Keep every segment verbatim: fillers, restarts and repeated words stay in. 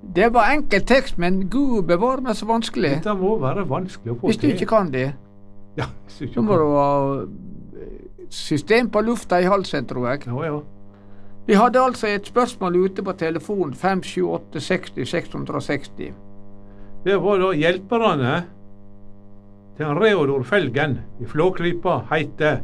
Det var enkel tekst, men gud bevar meg så vanskelig. Dette må være vanskelig å få Hvis du ikke kan det, Ja, hvis du ikke så må kan. du ha system på lufta i halsen, tror jeg. Ja, ja. Vi hadde altså et spørsmål ute på telefon fem sju åtte seksti seks hundre og seksti. Det var da hjelperne til en Reodor Felgen i Flåklypa heite.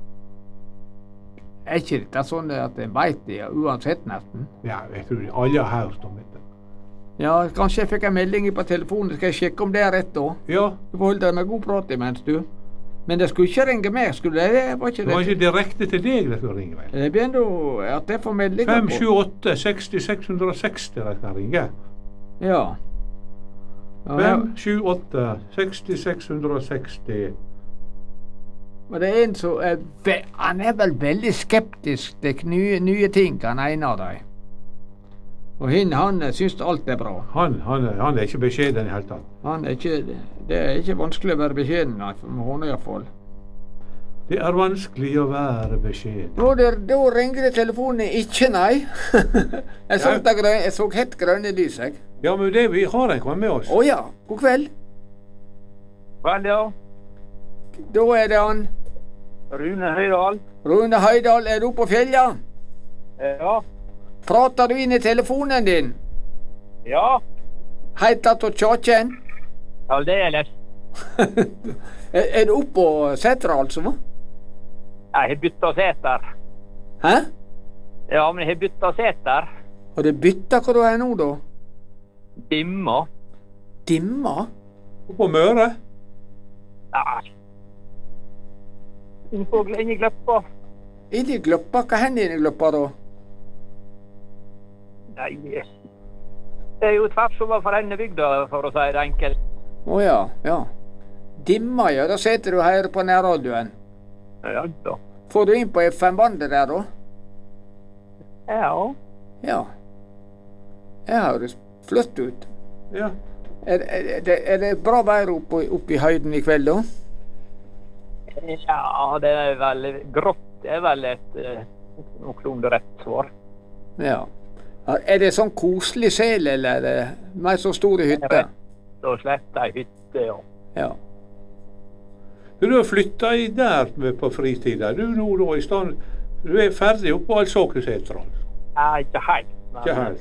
Er ikke dette sånn at en veit det, uansett nesten? Ja, jeg tror alle har hørt om dette. Ja, kanskje jeg fikk en melding på telefonen. Skal jeg sjekke om det er rett da? Ja, Du får holde deg med god prat imens, du. Men det skulle ikke ringe meg, skulle det? Det var ikke det var det. ikke direkte til deg det skulle ringe vel. Det begynner jo at jeg får meldinger fem på. sju åtte seksti seks hundre og seksti det kan ringe. Ja. Ja, fem sju åtte seksti seks hundre og seksti. men det er en som er, ve- han er vel veldig skeptisk til nye, nye ting, han ene av dem. Og hin, han syns alt er bra. Han, han, han er ikke beskjeden i hele tatt. Han er ikke, det er ikke vanskelig å være beskjeden, nei, for med henne iallfall. Det er vanskelig å være beskjeden. Da, der- da ringer det telefonen ikke, nei. jeg, så Ja. det grøn, jeg så helt grønne lys, jeg. Ja, men det vi har en kommet med oss. Å ja, god kveld. Vel, ja. Da er det han. Rune Høydahl. Rune Høydahl, er du på fjellet? Ja. Prater du inn i telefonen din? Ja. Heiter du Tjaken? Aldeles. er, er du oppe på setra, altså? Jeg har bytta seter. Hæ? Ja, men jeg har bytta seter. Har du bytta hva du er nå, da? Dimma. Dimma? På Møre. Ja. Innpå inni Gløppa. Inni Gløppa? Hva hender inni Gløppa, da? Nei, det er jo tvers over for denne bygda, for å si det enkelt. Å ja, ja. Dimma, ja. Da sitter du her på nærradioen. Ja da. Får du inn på F M-bandet der, da? Ja. Ja. Det høres flott ut. Ja. Er, er, er, det, er det bra vær oppe, oppe i høyden i kveld, da? Ja, det er vel grått. Det er vel et eh, noenlunde rett svar. Ja. Er det sånn koselig sel, eller er det mer så store hytter? Da slett ei hytte, ja. Ja. Du har flytta i der med på fritida. Du nå da i stand Du er ferdig oppe på Alsåkersetra? Nei, ikke helt. men- Ikke helt.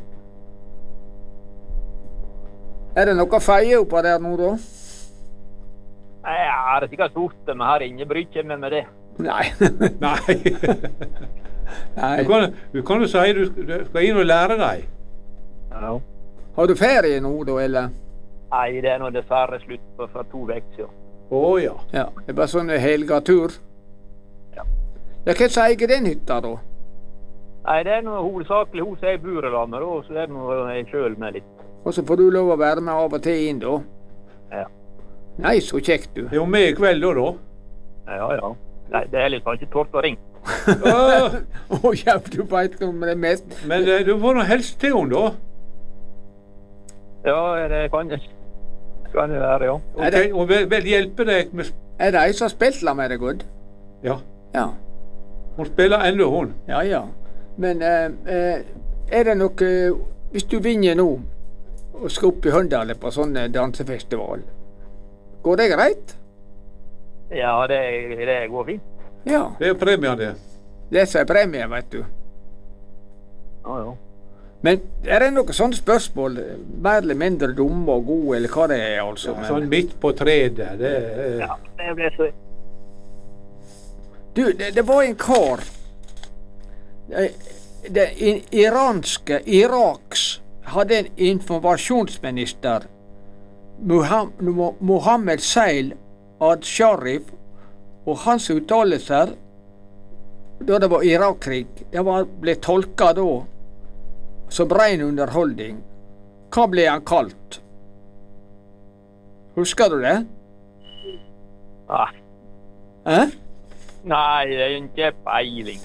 Er det noe feie oppå der nå, da? Nei, Jeg har sikkert sorte, men her inne bryr ikke meg med det. Nei. Nei. Nei. Du kan, du kan jo si du, du skal inn og lære deg. Ja. Har du ferie nå, da, eller? Nei, det er nå dessverre slutt på for to uker siden. Å ja. Ja. Det er bare sånn helgatur? Ja. Ja, hvem som eier den hytta, da? Nei, det er noe hovedsakelig hos jeg bor i lag med, og så er det noe jeg sjøl med litt. Og så får du lov å være med av og til inn, da? Ja. Nei, så kjekt, du. Er hun med i kveld da, da? Ja, ja. Nei, det er litt sånn ikke tort å ringe. Åh, Å ja, du veit om det mest. men eh, du får nå helst til henne, da. Ja, det kan det kan det være, ja. Er det- Ok, og vil, vil hjelpe deg med Er det ei som har spilt la med deg, Good? Ja, Ja. hun spiller ennå, hun. Ja, ja. Men eh, eh, er det noe hvis du vinner nå og skal opp i Høndal på sånn dansefestival, går det greit? Ja, det, det går fint. Ja. Det er premien, det. Det som er premien, vet du. Ja, ja. Men er det noen sånne spørsmål, mer eller mindre dumme og gode, eller hva det er, altså? Ja, Men, sånn midt på treet, det er Ja, det ble så... du, det, det var en kar det, det i- iranske Iraks hadde en informasjonsminister, Muham, Mohammed Seil Ad-Sharif, og hans uttalelser da det var Irak-krig, det var, ble tolka da som rein underholdning. Hva ble han kalt? Husker du det? Nei, Eh? nei, det er ikke peiling.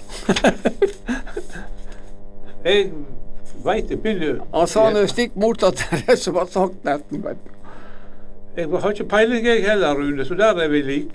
Jeg veit det begynner Han sa noe stikk motsatt av det som var sagt nesten. vet du. Jeg har ikke peiling, jeg heller, Rune, så der er vi like.